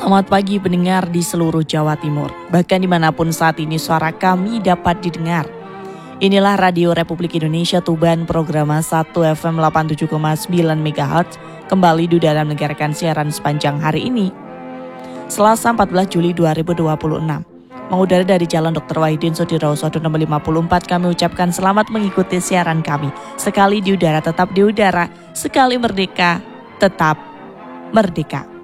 Selamat pagi pendengar di seluruh Jawa Timur. Bahkan dimanapun saat ini suara kami dapat didengar. Inilah Radio Republik Indonesia Tuban, program 1 FM 87,9 MHz kembali di dalam menegarakan siaran sepanjang hari ini. Selasa 14 Juli 2026. Mengudara dari Jalan Dr. Wahidin Sudirohusodo nomor 54, kami ucapkan selamat mengikuti siaran kami. Sekali di udara tetap di udara, sekali merdeka tetap merdeka.